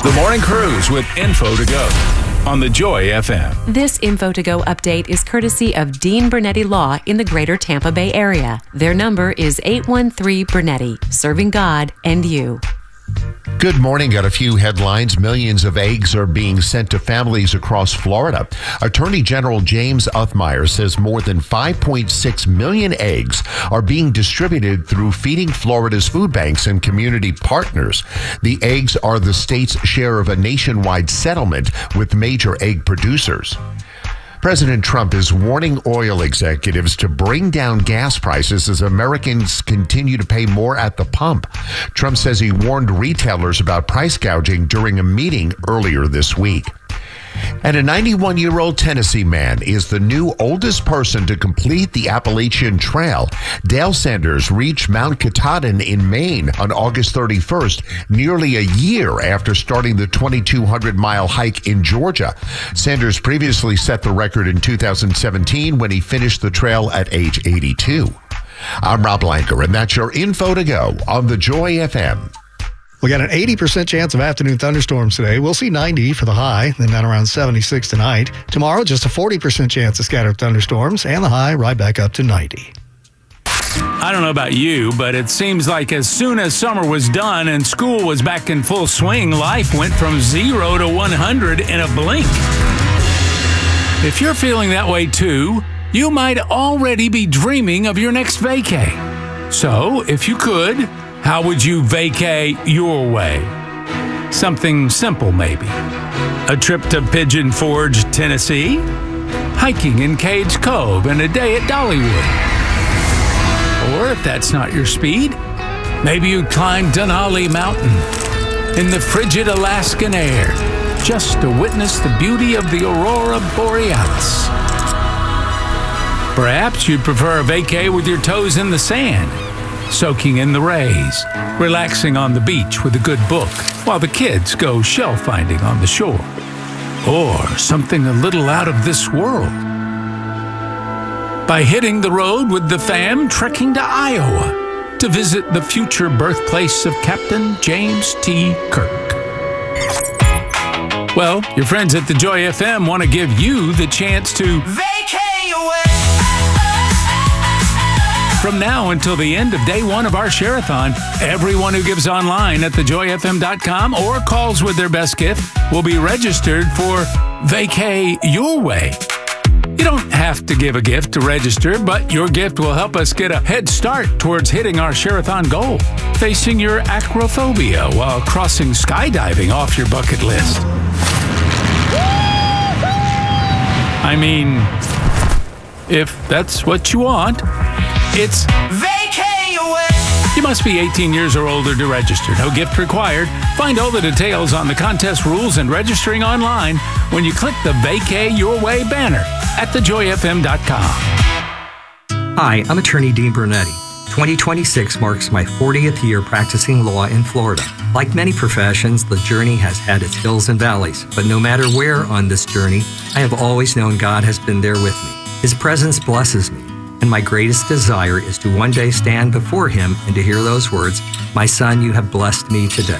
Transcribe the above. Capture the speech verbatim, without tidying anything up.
The Morning Cruise with Info to Go on the Joy F M. This Info to Go update is courtesy of Dean Bernetti Law in the greater Tampa Bay area. Their number is eight one three Bernetti, serving God and you. Good morning. Got a few headlines. Millions of eggs are being sent to families across Florida. Attorney General James Uthmire says more than five point six million eggs are being distributed through Feeding Florida's food banks and community partners. The eggs are the state's share of a nationwide settlement with major egg producers. President Trump is warning oil executives to bring down gas prices as Americans continue to pay more at the pump. Trump says he warned retailers about price gouging during a meeting earlier this week. And a ninety-one-year-old Tennessee man is the new oldest person to complete the Appalachian Trail. Dale Sanders reached Mount Katahdin in Maine on August thirty-first, nearly a year after starting the twenty-two hundred mile hike in Georgia. Sanders previously set the record in two thousand seventeen when he finished the trail at age eighty-two. I'm Rob Blanker, and that's your Info to Go on the Joy F M. We got an eighty percent chance of afternoon thunderstorms today. We'll see ninety for the high, then down around seventy-six tonight. Tomorrow, just a forty percent chance of scattered thunderstorms, and the high right back up to ninety. I don't know about you, but it seems like as soon as summer was done and school was back in full swing, life went from zero to one hundred in a blink. If you're feeling that way too, you might already be dreaming of your next vacay. So, if you could, how would you vacay your way? Something simple, maybe. A trip to Pigeon Forge, Tennessee? Hiking in Cades Cove and a day at Dollywood? Or if that's not your speed, maybe you'd climb Denali Mountain in the frigid Alaskan air just to witness the beauty of the Aurora Borealis. Perhaps you'd prefer a vacay with your toes in the sand, soaking in the rays, relaxing on the beach with a good book while the kids go shell finding on the shore. Or something a little out of this world, by hitting the road with the fam, trekking to Iowa to visit the future birthplace of Captain James T. Kirk. Well, your friends at the Joy F M want to give you the chance to vacay away. From now until the end of day one of our Share-a-thon, everyone who gives online at the joy f m dot com or calls with their best gift will be registered for Vacay Your Way. You don't have to give a gift to register, but your gift will help us get a head start towards hitting our Share-a-thon goal, facing your acrophobia while crossing skydiving off your bucket list. I mean, if that's what you want. It's Vacay Away. You must be eighteen years or older to register. No gift required. Find all the details on the contest rules and registering online when you click the Vacay Your Way banner at the joy f m dot com. Hi, I'm attorney Dean Bernetti. twenty twenty-six marks my fortieth year practicing law in Florida. Like many professions, the journey has had its hills and valleys. But no matter where on this journey, I have always known God has been there with me. His presence blesses me. And my greatest desire is to one day stand before him and to hear those words, "My son, you have blessed me today."